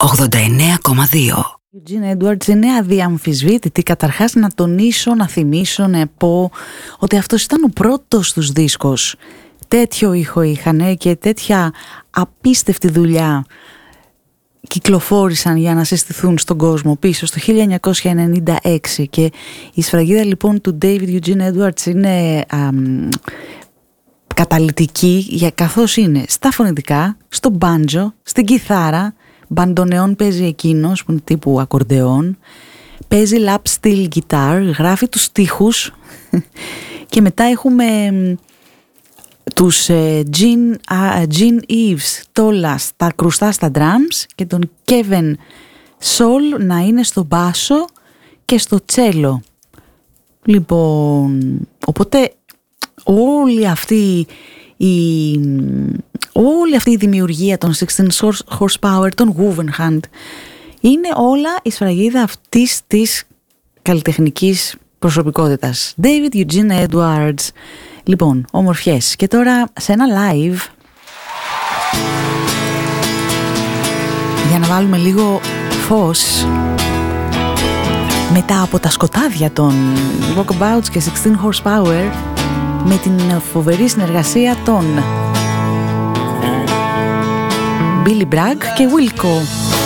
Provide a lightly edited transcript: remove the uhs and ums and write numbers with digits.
89,2. Eugene Edwards είναι αδιαμφισβήτητη. Καταρχάς να τονίσω, να θυμίσω, να πω ότι αυτός ήταν ο πρώτος τους δίσκος. Τέτοιο ήχο είχανε και τέτοια απίστευτη δουλειά κυκλοφόρησαν για να συστηθούν στον κόσμο πίσω στο 1996 και η σφραγίδα λοιπόν του David Eugene Edwards είναι καταλυτική για καθώς είναι στα φωνητικά, στο μπάντζο, στην κιθάρα, μπαντονεόν παίζει εκείνος που είναι τύπου ακορντεόν, παίζει lap steel guitar, γράφει τους στίχους και μετά έχουμε τους Gene Eves Tola στα κρουστά στα drums και τον Kevin Soul να είναι στο μπάσο και στο τσέλο. Λοιπόν, οπότε όλη αυτή η δημιουργία των 16 horsepower, των Wolfenhand είναι όλα η σφραγίδα αυτής της καλλιτεχνικής προσωπικότητας. David Eugene Edwards. Λοιπόν, ομορφιές. Και τώρα σε ένα live για να βάλουμε λίγο φως μετά από τα σκοτάδια των Walkabouts και 16 horsepower με την φοβερή συνεργασία των Billy Bragg και Wilco.